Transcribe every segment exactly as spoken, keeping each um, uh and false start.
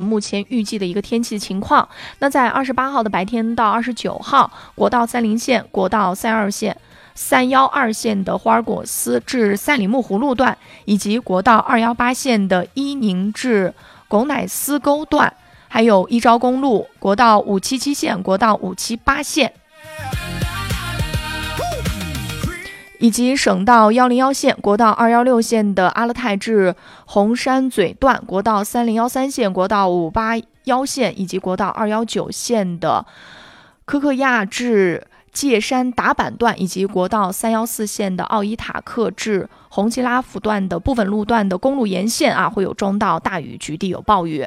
目前预计的一个天气情况。那在二十八号的白天到二十九号，国道三零线、国道三二线、三幺二线的霍尔果斯至赛里木湖路段，以及国道二幺八线的伊宁至狗乃斯沟段，还有一招公路、国道五七七线、国道五七八线，以及省道一零一线、国道二一六线的阿勒泰至红山嘴段，国道三零一三线、国道五八一线，以及国道二一九线的科克亚至界山达坂段，以及国道三一四线的奥伊塔克至红旗拉夫段的部分路段的公路沿线啊，会有中到大雨，局地有暴雨。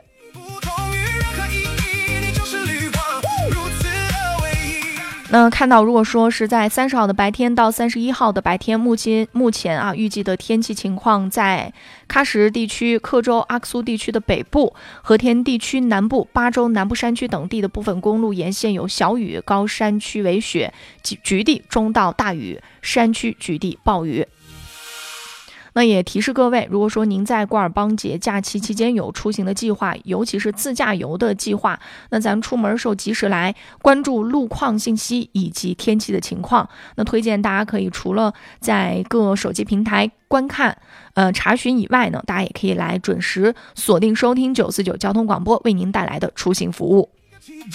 那看到如果说是在三十号的白天到三十一号的白天，目前目前啊预计的天气情况，在喀什地区、克州、阿克苏地区的北部、和田地区南部、巴州南部山区等地的部分公路沿线有小雨，高山区为雪，局地中到大雨，山区局地暴雨。那也提示各位，如果说您在瓜尔邦节假期期间有出行的计划，尤其是自驾游的计划，那咱出门的时候及时来关注路况信息以及天气的情况。那推荐大家可以除了在各手机平台观看呃查询以外呢，大家也可以来准时锁定收听九四九交通广播为您带来的出行服务。